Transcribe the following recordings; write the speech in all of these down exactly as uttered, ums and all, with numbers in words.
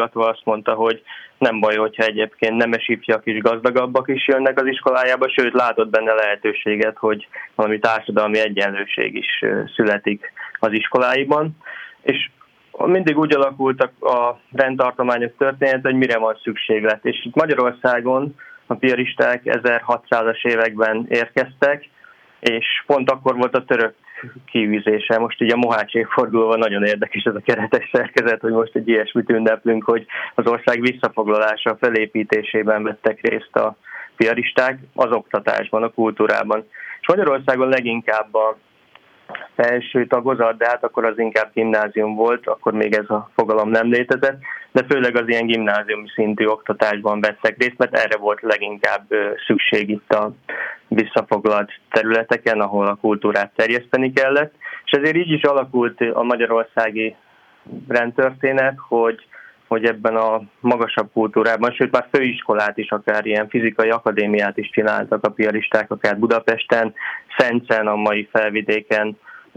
hallgatva azt mondta, hogy nem baj, hogyha egyébként nemes ifjak is, gazdagabbak is jönnek az iskolájába, sőt látott benne lehetőséget, hogy valami társadalmi egyenlőség is születik az iskoláiban. És mindig úgy alakultak a rendtartományok történet, hogy mire van szükséglet. És itt Magyarországon a piaristák ezerhatszázas években érkeztek, és pont akkor volt a török kiűzése. Most így a Mohács évfordulóval nagyon érdekes ez a keretes szerkezet, hogy most egy ilyesmit ünneplünk, hogy az ország visszafoglalása, felépítésében vettek részt a piaristák az oktatásban, a kultúrában. És Magyarországon leginkább a felső tagozat, de hát akkor az inkább gimnázium volt, akkor még ez a fogalom nem létezett, de főleg az ilyen gimnáziumi szintű oktatásban vettek részt, mert erre volt leginkább szükség itt a visszafoglalt területeken, ahol a kultúrát terjeszteni kellett, és ezért így is alakult a magyarországi rendtörténet, hogy hogy ebben a magasabb kultúrában, sőt már főiskolát is, akár ilyen fizikai akadémiát is csináltak a piaristák, akár Budapesten, Szencen, a mai Felvidéken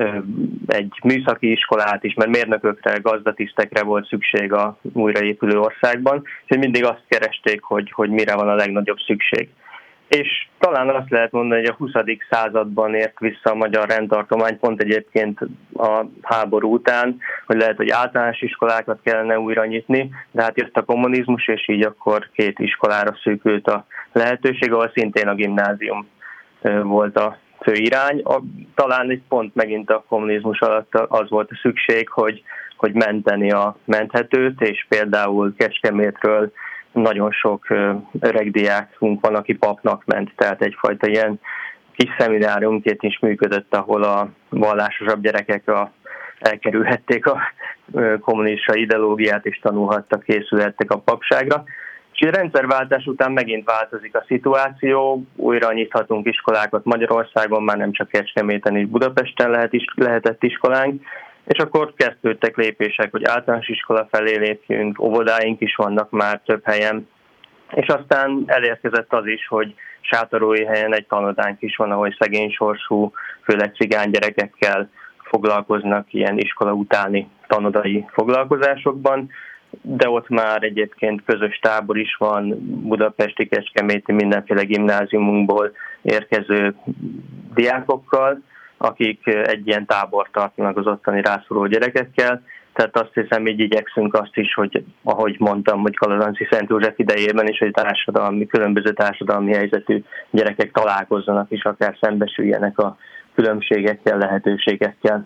egy műszaki iskolát is, mert mérnökökre, gazdatisztekre volt szükség a újraépülő országban, és mindig azt keresték, hogy, hogy mire van a legnagyobb szükség. És talán azt lehet mondani, hogy a huszadik században ért vissza a magyar rendtartomány, pont egyébként a háború után, hogy lehet, hogy általános iskolákat kellene újra nyitni, de hát jött a kommunizmus, és így akkor két iskolára szűkült a lehetőség, ahol szintén a gimnázium volt a fő irány. A, talán egy pont megint a kommunizmus alatt az volt a szükség, hogy, hogy menteni a menthetőt, és például Kecskemétről nagyon sok öreg diákunk van, aki papnak ment, tehát egyfajta ilyen kis szemináriumként is működött, ahol a vallásosabb gyerekek a, elkerülhették a kommunista ideológiát, és tanulhattak, készülhettek a papságra. És a rendszerváltás után megint változik a szituáció, újra nyithatunk iskolákat Magyarországon, már nem csak Kecskeméten és Budapesten lehet is, lehetett iskolánk, és akkor kezdődtek lépések, hogy általános iskola felé lépjünk, óvodáink is vannak már több helyen, és aztán elérkezett az is, hogy Sátorújhelyen egy tanodánk is van, ahol szegény sorsú, főleg cigány gyerekekkel foglalkoznak ilyen iskola utáni tanodai foglalkozásokban, de ott már egyébként közös tábor is van, budapesti, kecskeméti, mindenféle gimnáziumunkból érkező diákokkal, akik egy ilyen tábort tartanak az ottani rászoruló gyerekekkel. Tehát azt hiszem, így igyekszünk azt is, hogy ahogy mondtam, hogy Kalazánci Szent József idejében is, hogy társadalmi, különböző társadalmi helyzetű gyerekek találkozzanak, és akár szembesüljenek a különbségekkel, lehetőségekkel.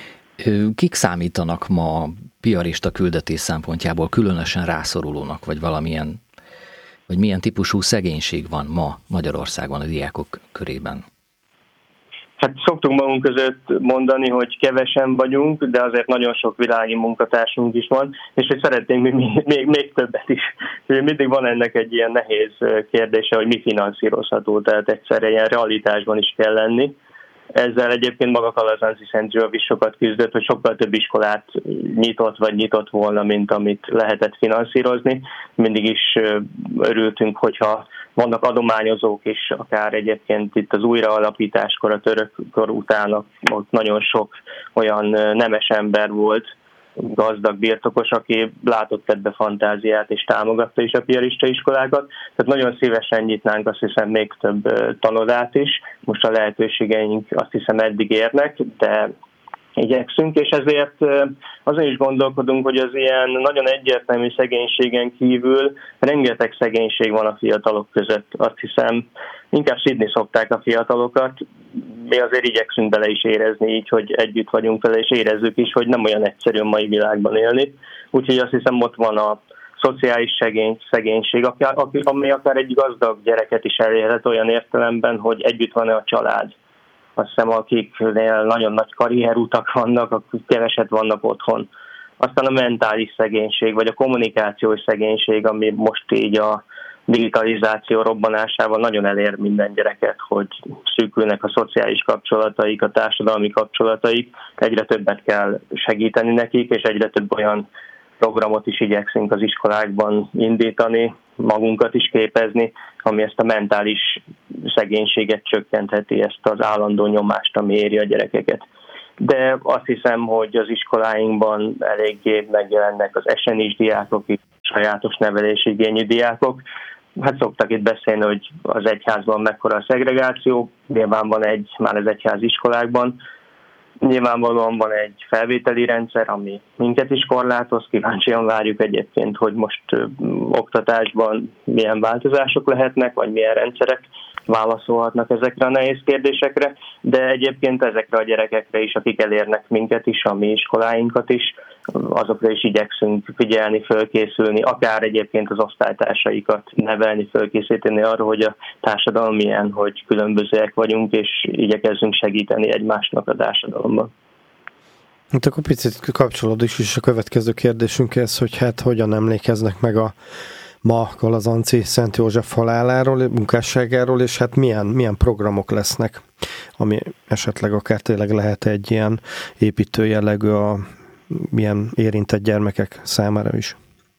Kik számítanak ma piarista küldetés szempontjából különösen rászorulónak, vagy valamilyen, vagy milyen típusú szegénység van ma Magyarországon a diákok körében? Hát szoktunk magunk között mondani, hogy kevesen vagyunk, de azért nagyon sok világi munkatársunk is van, és hogy szeretnénk még, még, még többet is. Mindig van ennek egy ilyen nehéz kérdése, hogy mi finanszírozható, tehát egyszerre ilyen realitásban is kell lenni. Ezzel egyébként maga Kalazánci Szent Zsóf is sokat küzdött, hogy sokkal több iskolát nyitott vagy nyitott volna, mint amit lehetett finanszírozni. Mindig is örültünk, hogyha vannak adományozók is, akár egyébként itt az újraalapításkor, a török kor után ott nagyon sok olyan nemes ember volt, gazdag birtokos, aki látott ebbe fantáziát és támogatta is a piarista iskolákat. Tehát nagyon szívesen nyitnánk, azt hiszem, még több tanodát is. Most a lehetőségeink azt hiszem eddig érnek, de igyekszünk, és ezért azon is gondolkodunk, hogy az ilyen nagyon egyértelmű szegénységen kívül rengeteg szegénység van a fiatalok között. Azt hiszem, inkább szidni szokták a fiatalokat, mi azért igyekszünk bele is érezni így, hogy együtt vagyunk vele, és érezzük is, hogy nem olyan egyszerű a mai világban élni. Úgyhogy azt hiszem, ott van a szociális szegény, szegénység, ami akár egy gazdag gyereket is elérhet olyan értelemben, hogy együtt van-e a család. Azt hiszem, akiknél nagyon nagy karrierutak vannak, akik keveset vannak otthon. Aztán a mentális szegénység, vagy a kommunikációs szegénység, ami most így a digitalizáció robbanásával nagyon elér minden gyereket, hogy szűkülnek a szociális kapcsolataik, a társadalmi kapcsolataik, egyre többet kell segíteni nekik, és egyre több olyan programot is igyekszünk az iskolákban indítani, magunkat is képezni, ami ezt a mentális szegénységet csökkentheti, ezt az állandó nyomást, ami éri a gyerekeket. De azt hiszem, hogy az iskoláinkban eléggé megjelennek az esenis diákok is, sajátos nevelési igényű diákok. Hát szoktak itt beszélni, hogy az egyházban mekkora a szegregáció, nyilván van egy, már az egyház iskolákban, nyilvánvalóan van egy felvételi rendszer, ami minket is korlátoz, kíváncsian várjuk egyébként, hogy most ö, oktatásban milyen változások lehetnek, vagy milyen rendszerek válaszolhatnak ezekre a nehéz kérdésekre, de egyébként ezekre a gyerekekre is, akik elérnek minket is, a mi iskoláinkat is, azokra is igyekszünk figyelni, fölkészülni, akár egyébként az osztálytársaikat nevelni, fölkészíteni arra, hogy a társadalom milyen, hogy különbözőek vagyunk, és igyekezzünk segíteni egymásnak a társadalomban. Hát akkor picit kapcsolódik is a következő kérdésünkhez, hogy hát hogyan emlékeznek meg a ma Kalazanci Szent József haláláról, munkásságáról, és hát milyen, milyen programok lesznek, ami esetleg akár tényleg lehet egy ilyen építő jellegű a milyen érintett gyermekek számára is.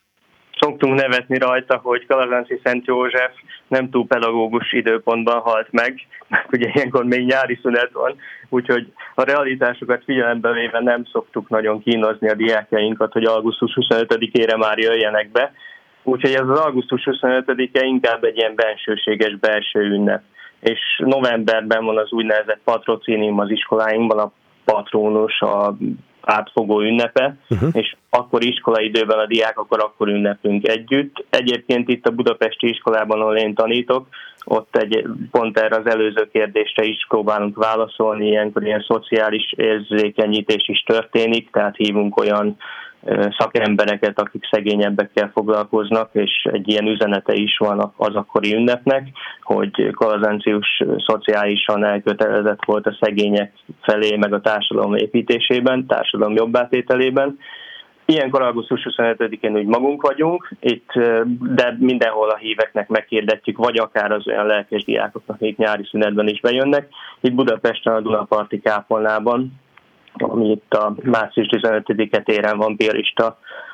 Szoktunk nevetni rajta, hogy Kalazanci Szent József nem túl pedagógus időpontban halt meg, mert ugye ilyenkor még nyári szünet van, úgyhogy a realitásokat figyelembe véve nem szoktuk nagyon kínozni a diákjainkat, hogy augusztus huszonötödikére már jöjjenek be. Úgyhogy ez az augusztus huszonötödike inkább egy ilyen bensőséges belső ünnep. És novemberben van az úgynevezett patrocinium az iskoláinkban, a patrónus, a átfogó ünnepe, uh-huh. és akkor iskolai időben a diákokkal akkor ünnepünk együtt. Egyébként itt a budapesti iskolában, ahol én tanítok, ott egy, pont erre az előző kérdésre is próbálunk válaszolni, ilyenkor ilyen szociális érzékenyítés is történik, tehát hívunk olyan szakembereket, akik szegényebbekkel foglalkoznak, és egy ilyen üzenete is van az akkori ünnepnek, hogy Kalazancius szociálisan elkötelezett volt a szegények felé, meg a társadalom építésében, társadalom jobbátételében. Ilyenkor augusztus huszonötödikén úgy magunk vagyunk, itt, de mindenhol a híveknek meghirdetjük, vagy akár az olyan lelkes diákoknak, akik nyári szünetben is bejönnek. Itt Budapesten a Dunaparti kápolnában, ami itt a március tizenötödike téren van, Piarista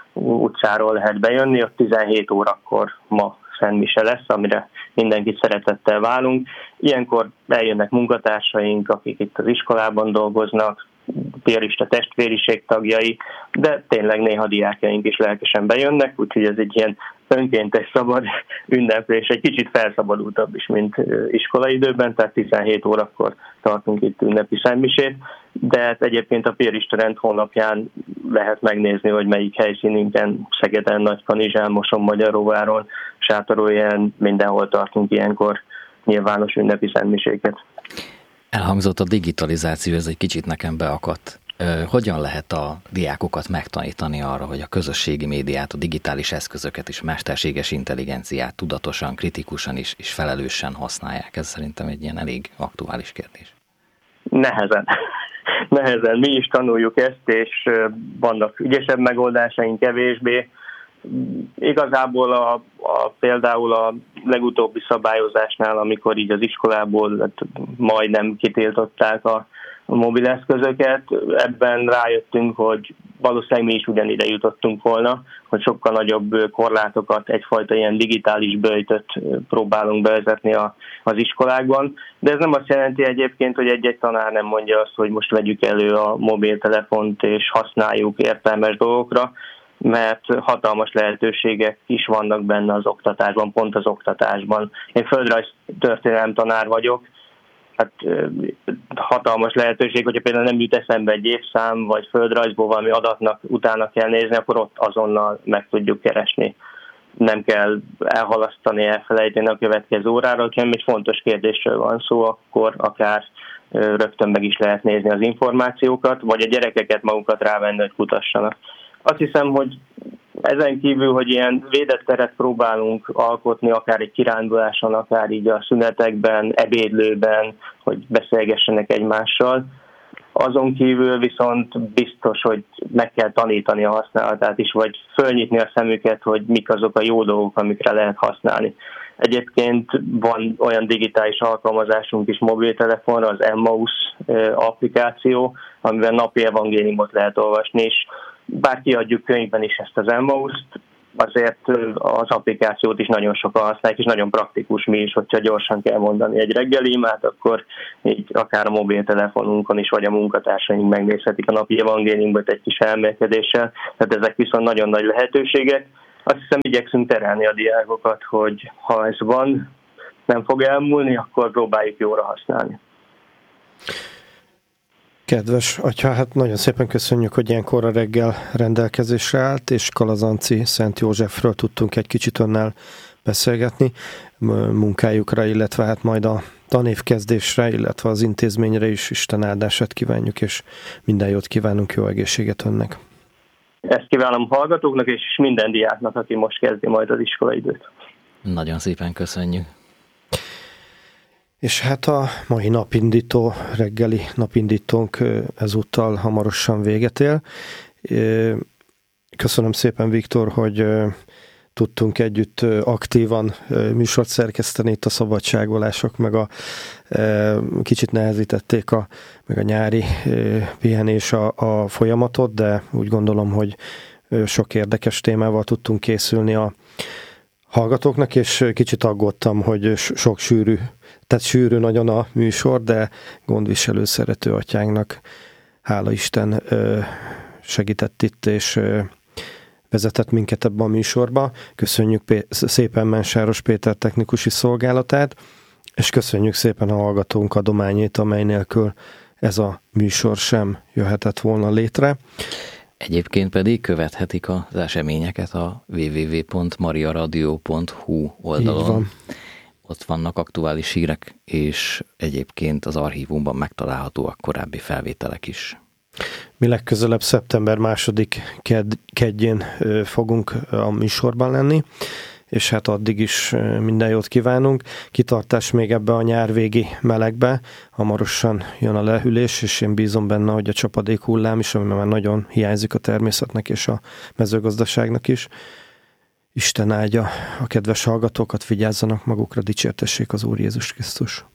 utcáról lehet bejönni, ott tizenhét órakor ma szentmise lesz, amire mindenkit szeretettel várunk. Ilyenkor eljönnek munkatársaink, akik itt az iskolában dolgoznak, Piarista testvériség tagjai, de tényleg néha diákjaink is lelkesen bejönnek, úgyhogy ez egy ilyen önkéntes szabad ünneplés, egy kicsit felszabadultabb is, mint iskolai időben, tehát tizenhét órakor tartunk itt ünnepi szentmisét, de egyébként a Piarista rend honlapján lehet megnézni, hogy melyik helyszínünken, Szegeden, Nagykanizsán, Mosonmagyaróváron, Sátorújhelyen, mindenhol tartunk ilyenkor nyilvános ünnepi szentmiséket. Elhangzott a digitalizáció, ez egy kicsit nekem beakadt. Hogyan lehet a diákokat megtanítani arra, hogy a közösségi médiát, a digitális eszközöket és mesterséges intelligenciát tudatosan, kritikusan is, és felelősen használják? Ez szerintem egy ilyen elég aktuális kérdés. Nehezen. Nehezen. Mi is tanuljuk ezt, és vannak ügyesebb megoldásaink, kevésbé. Igazából a, a, például a legutóbbi szabályozásnál, amikor így az iskolából hát majdnem kitiltották a, a mobileszközöket, ebben rájöttünk, hogy valószínűleg mi is ugyanide jutottunk volna, hogy sokkal nagyobb korlátokat, egyfajta ilyen digitális böjtöt próbálunk bevezetni a, az iskolákban. De ez nem azt jelenti egyébként, hogy egy-egy tanár nem mondja azt, hogy most vegyük elő a mobiltelefont és használjuk értelmes dolgokra, mert hatalmas lehetőségek is vannak benne az oktatásban, pont az oktatásban. Én földrajz történelem tanár vagyok, hát hatalmas lehetőség, hogyha például nem jut eszembe egy évszám, vagy földrajzból valami adatnak utána kell nézni, akkor ott azonnal meg tudjuk keresni. Nem kell elhalasztani, elfelejteni a következő órára, hanem egy fontos kérdésről van szó, akkor akár rögtön meg is lehet nézni az információkat, vagy a gyerekeket magukat rávenni, hogy kutassanak. Azt hiszem, hogy ezen kívül, hogy ilyen védett teret próbálunk alkotni, akár egy kiránduláson, akár így a szünetekben, ebédlőben, hogy beszélgessenek egymással. Azon kívül viszont biztos, hogy meg kell tanítani a használatát is, vagy fölnyitni a szemüket, hogy mik azok a jó dolgok, amikre lehet használni. Egyébként van olyan digitális alkalmazásunk is mobiltelefonra, az Emmaus applikáció, amiben napi evangéliumot lehet olvasni, és bár kiadjuk könyvben is ezt az Emmaust, azért az applikációt is nagyon sokan használják, és nagyon praktikus mi is, hogyha gyorsan kell mondani egy reggeli imát, akkor így akár a mobiltelefonunkon is, vagy a munkatársaink megnézhetik a napi evangéliumot egy kis elmélkedéssel, tehát ezek viszont nagyon nagy lehetőségek. azt hiszem igyekszünk terelni a diákokat, hogy ha ez van, nem fog elmúlni, akkor próbáljuk jóra használni. Kedves atya, hát nagyon szépen köszönjük, hogy ilyen korra reggel rendelkezésre állt, és Kalazanci Szent Józsefről tudtunk egy kicsit önnel beszélgetni munkájukra, illetve hát majd a tanévkezdésre, illetve az intézményre is Isten áldását kívánjuk, és minden jót kívánunk, jó egészséget önnek. Ezt kívánom hallgatóknak, és minden diáknak, aki most kezdi majd az iskolaidőt. Nagyon szépen köszönjük. És hát a mai napindító, reggeli napindítónk ezúttal hamarosan véget ér. Köszönöm szépen, Viktor, hogy tudtunk együtt aktívan műsort szerkeszteni, itt a szabadságolások, meg a kicsit nehezítették a, meg a nyári pihenés a, a folyamatot, de úgy gondolom, hogy sok érdekes témával tudtunk készülni a hallgatóknak, és kicsit aggódtam, hogy sok sűrű, tehát sűrű nagyon a műsor, de gondviselő szerető atyánknak hála Isten segített itt, és vezetett minket ebbe a műsorba. Köszönjük szépen Mensáros Péter technikusi szolgálatát, és köszönjük szépen a hallgatónk adományait, amely nélkül ez a műsor sem jöhetett volna létre. Egyébként pedig követhetik az eseményeket a double-u double-u double-u pont mariaradio pont hu oldalon. Van. Ott vannak aktuális hírek, és egyébként az archívumban megtalálhatóak korábbi felvételek is. Mi legközelebb szeptember második ked- kedjén fogunk a műsorban lenni, és hát addig is minden jót kívánunk. Kitartás még ebbe a nyárvégi melegbe, hamarosan jön a lehűlés, és én bízom benne, hogy a csapadék hullám is, ami már nagyon hiányzik a természetnek és a mezőgazdaságnak is. Isten áldja a kedves hallgatókat, vigyázzanak magukra, dicsértessék az Úr Jézus Krisztus.